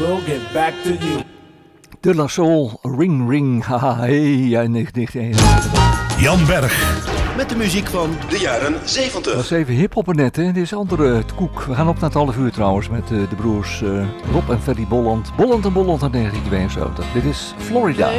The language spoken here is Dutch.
soul, get back to you. De La Soul, Ring Ring, haha, hey, ja, 1991. Jan Berg. Met de muziek van de jaren 70. Dat is even hiphoppen net, hè. Dit is andere koek. We gaan op naar het half uur trouwens met de broers Rob en Ferry Bolland. Bolland en Bolland uit 1972. Dit is Florida.